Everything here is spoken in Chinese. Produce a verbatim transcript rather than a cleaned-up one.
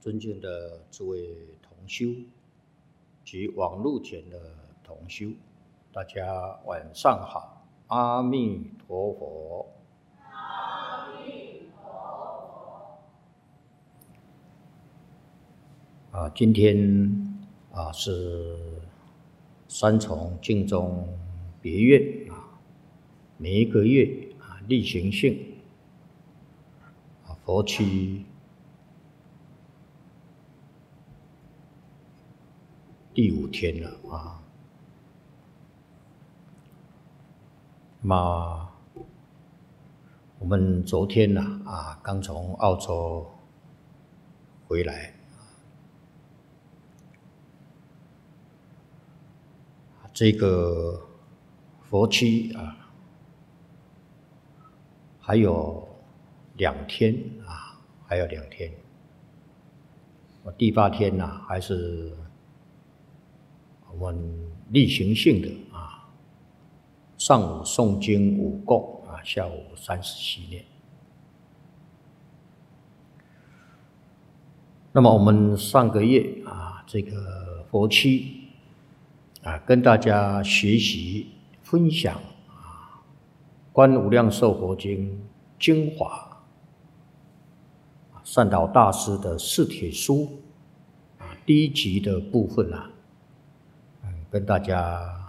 尊敬的诸位同修及网络前的同修，大家晚上好，阿弥陀佛。 阿弥陀佛。 啊，今天啊是三重净宗别院啊，每一个月啊例行性啊佛期第五天了啊。那么我们昨天呢啊刚从澳洲回来，这个佛期啊还有两天啊，还有两天。第八天呢、啊，还是我们例行性的啊，上午诵经五供啊，下午三十系念。那么我们上个月啊，这个佛期啊，跟大家学习分享啊，《观无量寿佛经》精华，善导大师的四帖书啊，第一集的部分啊，嗯，跟大家